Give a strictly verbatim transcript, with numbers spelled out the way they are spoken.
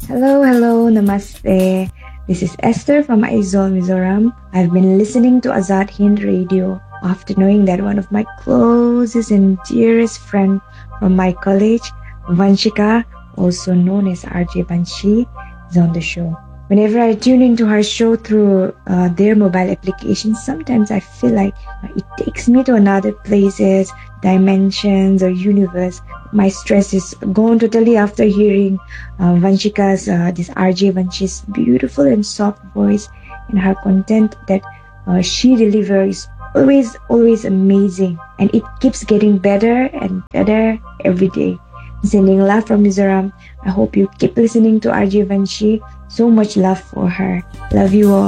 Hello, hello, namaste. This is Esther from Aizawl, Mizoram. I've been listening to Azad Hind Radio after knowing that one of my closest and dearest friend from my college, Vanshika, also known as R J Banshi, is on the show. Whenever I tune into her show through uh, their mobile application, sometimes I feel like uh, it takes me to another places, dimensions, or universe. My stress is gone totally after hearing uh, Vanshika's, uh, this R J Vanshi's beautiful and soft voice, and her content that uh, she delivers is always, always amazing. And it keeps getting better and better every day. Sending love from Mizoram. I hope you keep listening to R J Vanshi. So much love for her. Love you all.